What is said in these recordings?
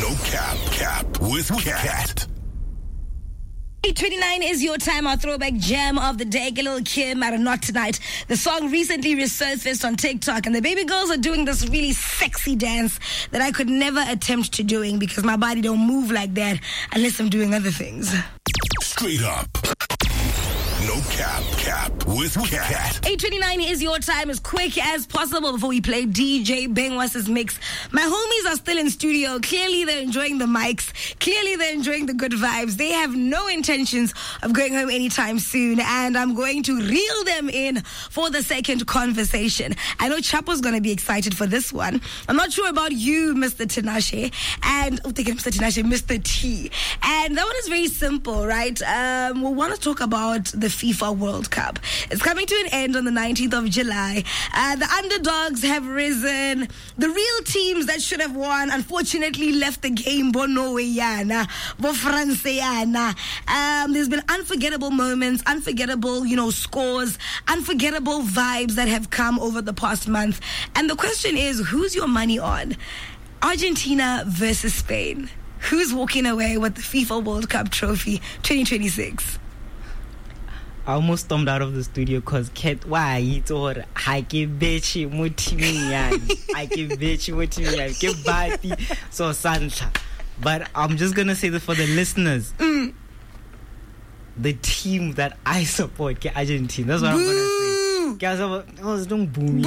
No cap with Cat. 8:29 is your time, our throwback jam of the day. Get a little Kim out of Not Tonight. The song recently resurfaced on TikTok, and the baby girls are doing this really sexy dance that I could never attempt to doing because my body don't move like that unless I'm doing other things. Straight up. No cap with Cat. 8:29 is your time, as quick as possible before we play DJ Bengwas' mix. My homies are still in studio. Clearly they're enjoying the mics. Clearly they're enjoying the good vibes. They have no intentions of going home anytime soon, and I'm going to reel them in for the second conversation. I know Chapo's going to be excited for this one. I'm not sure about you, Mr. Tinashe, and Mr. T. And that one is very simple, right? We want to talk about the FIFA World Cup. It's coming to an end on the 19th of July. The underdogs have risen. The real teams that should have won, unfortunately, left the game. Bo Norwayana, Bo Franceana. There's been unforgettable moments, unforgettable, scores, unforgettable vibes that have come over the past month. And the question is, who's your money on? Argentina versus Spain. Who's walking away with the FIFA World Cup trophy 2026? I almost stormed out of the studio because Cat, why you told I can bet you I can bet you so Sancha. But I'm just gonna say that for the listeners, the team that I support, Argentina. That's what I'm gonna say. Don't boom.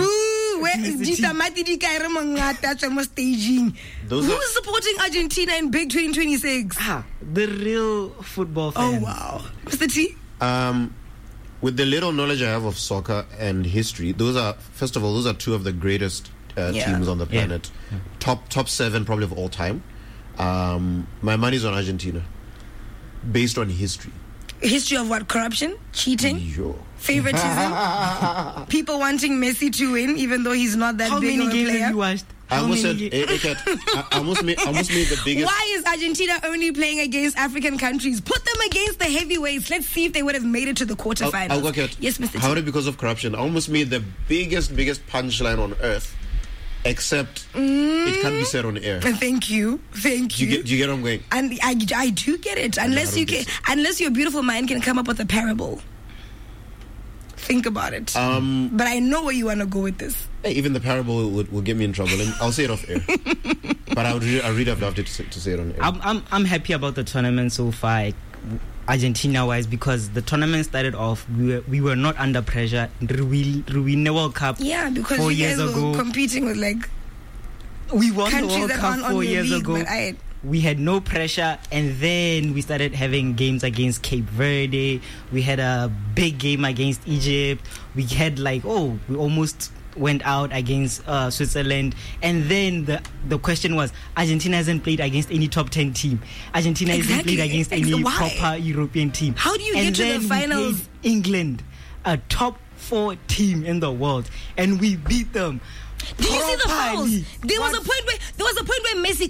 Who's supporting Argentina in Big 2026? The real football fans. Oh wow, Mr. T. With the little knowledge I have of soccer and history, those are two of the greatest teams on the planet. Yeah. Top 7 probably of all time. My money's on Argentina, based on history. History of what? Corruption? Cheating? Favoritism? People wanting Messi to win even though he's not that big of a player? How many games have you watched? I almost made the biggest. Why is Argentina only playing against African countries? Put them against the heavyweights. Let's see if they would have made it to the quarterfinals. I'll work it. Yes, Mr. How did because of corruption? I almost made the biggest punchline on earth. Except it can't be said on air. Thank you. Do you get where I'm going? And I do get it. Unless your beautiful mind can come up with a parable. Think about it. But I know where you want to go with this. Hey, even the parable will get me in trouble, and I'll say it off air. But I really have loved it to say it on air. I'm happy about the tournament so far, Argentina-wise, because the tournament started off. We were not under pressure. We won the World Cup. Yeah, because 4 you years guys ago. Were competing with we won the countries World that Cup aren't 4 on your years league, ago. We had no pressure, and then we started having games against Cape Verde. We had a big game against Egypt. We had we almost went out against Switzerland. And then the question was, Argentina hasn't played against any top 10 team. Argentina hasn't played against any proper European team. How do you get to the finals? We played England, a top 4 team in the world, and we beat them. Did you see the fouls? There was a point where Messi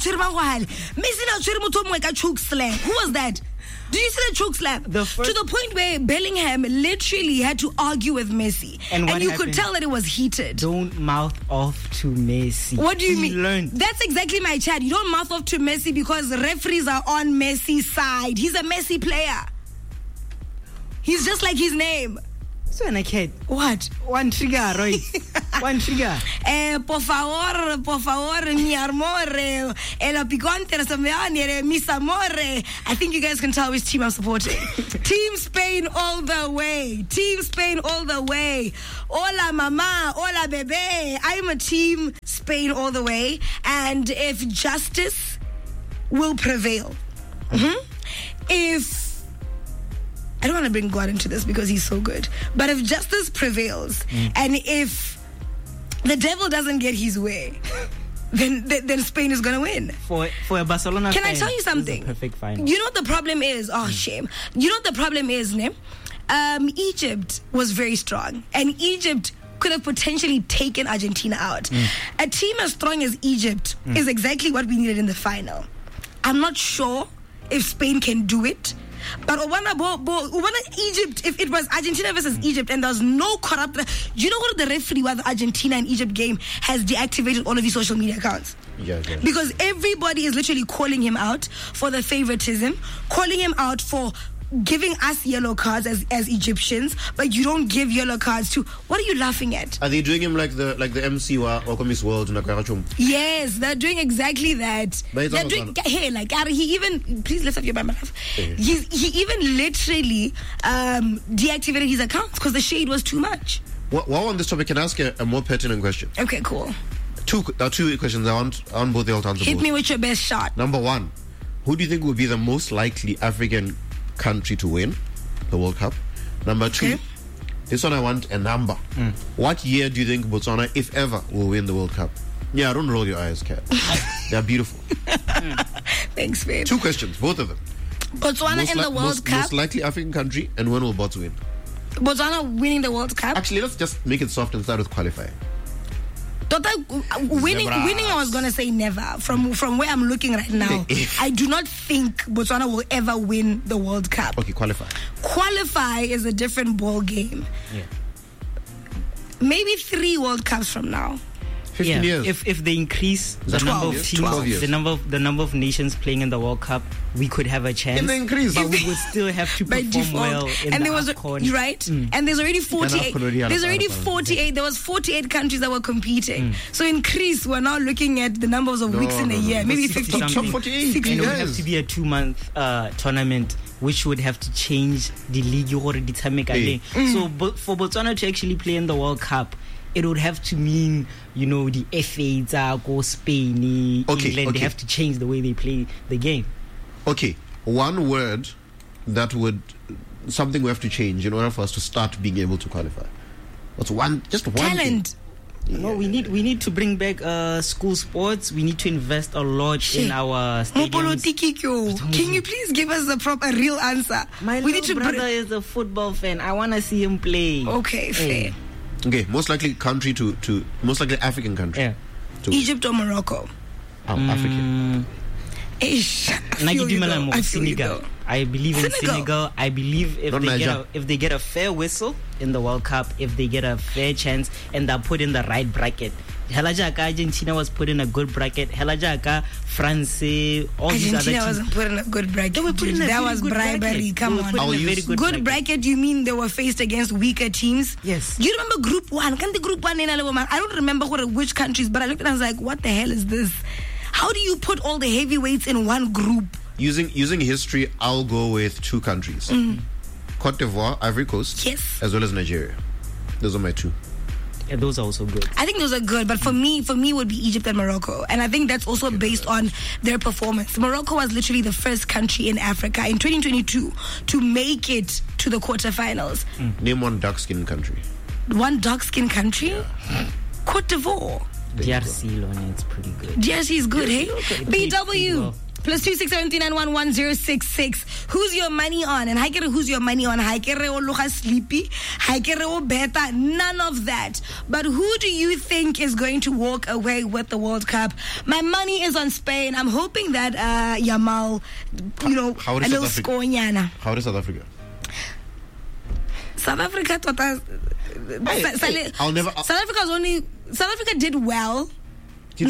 now choke slam. Who was that? Did you see the choke slam? To the point where Bellingham literally had to argue with Messi. And you could tell that it was heated. Don't mouth off to Messi. What do you mean? Learn. That's exactly my chat. You don't mouth off to Messi because the referees are on Messi's side. He's a Messi player. He's just like his name. So, kid. What? One trigger, right? One trigger. Por favor, mi amore. El picante, mis amore. I think you guys can tell which team I'm supporting. Team Spain all the way. Team Spain all the way. Hola, mama. Hola, bebe. I'm a Team Spain all the way. And if justice will prevail, if I don't want to bring God into this because he's so good. But if justice prevails and if the devil doesn't get his way, then Spain is going to win. For a Barcelona Can fan, I tell you something? Perfect final. You know what the problem is? Oh, shame. You know what the problem is, ne? Egypt was very strong. And Egypt could have potentially taken Argentina out. A team as strong as Egypt is exactly what we needed in the final. I'm not sure if Spain can do it. But Egypt, if it was Argentina versus Egypt and there's no corrupt, do you know what the referee was the Argentina and Egypt game has deactivated all of his social media accounts? Yeah. Because everybody is literally calling him out for the favoritism, calling him out for giving us yellow cards as Egyptians, but you don't give yellow cards to. What are you laughing at? Are they doing him like the MC wa Miss World? Yes, they're doing exactly that. They're doing, hey, like he even, please lift up your Bible. He even literally deactivated his accounts because the shade was too much. While on this topic, can I ask a more pertinent question? Okay, cool. Two questions. I want both the answers. Hit me with your best shot. Number one, who do you think would be the most likely African country to win the World Cup? Number two, this one I want a number. What year do you think Botswana, if ever, will win the World Cup? Yeah, don't roll your eyes, Kat. They're beautiful. Thanks, babe. Two questions, both of them. Botswana in the World Cup. Most likely African country, and when will Bots win? Botswana winning the World Cup. Actually, let's just make it soft and start with qualifying. Winning, I was gonna say never. From where I'm looking right now, I do not think Botswana will ever win the World Cup. Okay, qualify is a different ball game. Yeah. Maybe 3 World Cups from now. 15 years. If they increase the number of teams, the number of nations playing in the World Cup, we could have a chance. But we would still have to perform well in and the there was AFCON. Right. And there's already 48. There's already 48. There was 48 countries that were competing. So increase. We're now looking at the numbers of weeks in a year. Maybe 50. Top 48. And it would have to be a 2-month tournament, which would have to change the league. So, for Botswana to actually play in the World Cup, it would have to mean, the FA, go Spain, England. They have to change the way they play the game. Okay, one word that would, something we have to change in order for us to start being able to qualify. What's one? Just one talent. Thing. No, we need to bring back school sports. We need to invest a lot in our stadiums. Can you please give us a real answer? My little brother is a football fan. I want to see him play. Okay, fair. Okay, most likely country to most likely African country. Yeah. Egypt or Morocco? African. Senegal. I believe in Senegal. I believe if they get a fair whistle in the World Cup, if they get a fair chance and they're put in the right bracket. Helajaka Argentina was put in a good bracket. Helajaka France, all these other teams. Argentina wasn't put in a good bracket. They were put in that was bribery. Come on. Good bracket, you mean they were faced against weaker teams? Yes. Do you remember Group 1? Can the Group 1 in Alabama? I don't remember which countries, but I looked and I was like, what the hell is this? How do you put all the heavyweights in one group? Using history, I'll go with 2 countries. Cote d'Ivoire, Ivory Coast, yes, as well as Nigeria. Those are my 2. Yeah, those are also good. I think those are good, but for me would be Egypt and Morocco. And I think that's also based on their performance. Morocco was literally the first country in Africa in 2022 to make it to the quarterfinals. Name one dark-skinned country. One dark-skinned country? Yeah. Cote d'Ivoire. DRC, Lona, it's pretty good. DRC is good, hey? BW. +2 617 1066. Who's your money on? And who's your money on? Sleepy. Beta. None of that. But who do you think is going to walk away with the World Cup? My money is on Spain. I'm hoping that Yamal, how a little score. How is South Africa? South Africa South Africa did well. In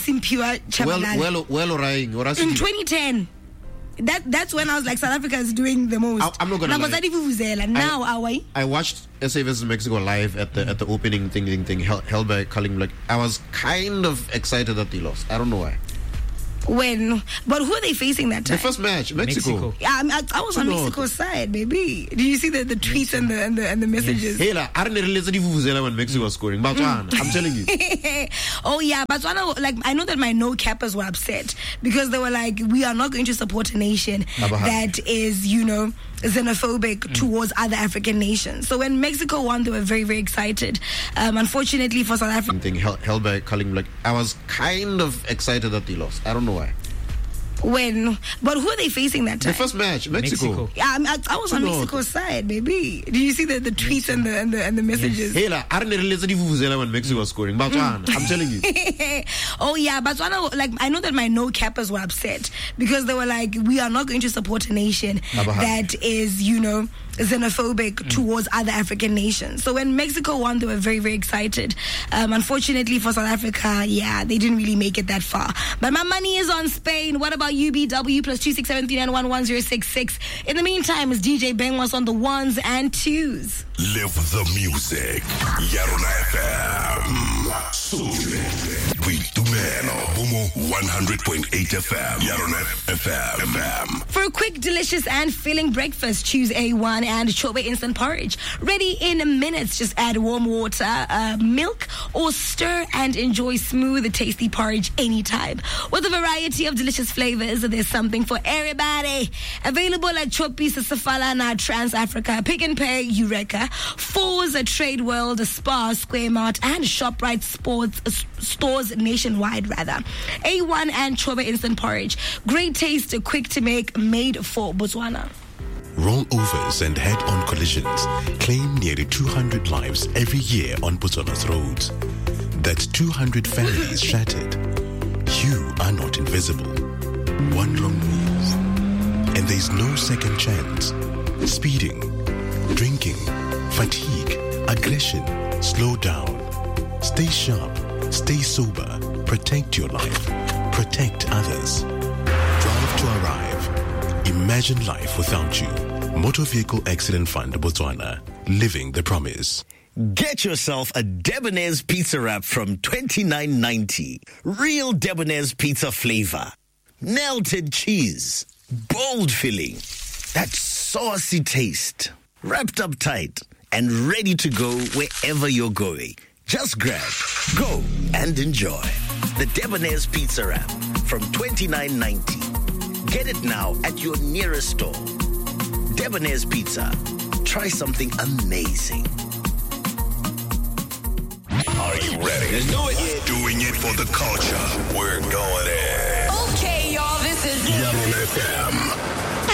2010, that's when I was like, South Africa is doing the most. I'm not gonna lie. Now I watched SA versus Mexico live at the opening thing held by Colin. Like, I was kind of excited that they lost. I don't know why. But who are they facing that time? The first match, Mexico. Yeah, I was on Mexico's side, baby. Did you see the tweets and the messages? Hey, I didn't realize when Mexico was scoring. Botswana, I'm telling you. Oh yeah, Botswana. Like, I know that my no cappers were upset because they were like, we are not going to support a nation that is, xenophobic towards other African nations. So when Mexico won, they were very, very excited. Unfortunately for South Africa, thing held by Colin. Like, I was kind of excited that they lost. I don't know why. When? But who are they facing that time? The first match, Mexico. Yeah, I was on Mexico's side, baby. Did you see the tweets and the messages? Hey, I didn't realize when Mexico was scoring. Botswana, I'm telling you. Oh yeah, Botswana. Like, I know that my no cappers were upset because they were like, we are not going to support a nation that is, xenophobic towards other African nations. So when Mexico won, they were very, very excited. Unfortunately for South Africa, they didn't really make it that far. But my money is on Spain. What about UBW plus 26739111066? In the meantime, it's DJ Bengwas on the ones and twos. Live the music. Yarona FM. Bomo 100.8 FM. Yarona FM. For a quick, delicious, and filling breakfast, choose A1 and Chobe Instant Porridge. Ready in minutes. Just add warm water, milk, or stir and enjoy smooth, tasty porridge anytime. With a variety of delicious flavors, there's something for everybody. Available at Chopi, Safalana, Trans Africa, Pick and Pay, Eureka, Fours, Trade World, Spar, Square Mart, and ShopRite stores nationwide, rather. A1 and Chobe Instant Porridge. Great taste, quick to make, made for Botswana. Rollovers and head-on collisions claim nearly 200 lives every year on Botswana's roads. That's 200 families shattered. You are not invisible. One wrong move, and there's no second chance. Speeding, drinking, fatigue, aggression. Slow down. Stay sharp. Stay sober. Protect your life. Protect others. Drive to arrive. Imagine life without you. Motor Vehicle Accident Fund Botswana. Living the promise. Get yourself a Debonair's pizza wrap from $29.90. Real Debonair's pizza flavor. Melted cheese. Bold filling. That saucy taste. Wrapped up tight and ready to go wherever you're going. Just grab, go, and enjoy. The Debonair's pizza wrap from $29.90. Get it now at your nearest store. Debonair's Pizza. Try something amazing. Are you ready? Let's do it. Doing it for the culture. We're going in. Okay, y'all, this is Yarona FM.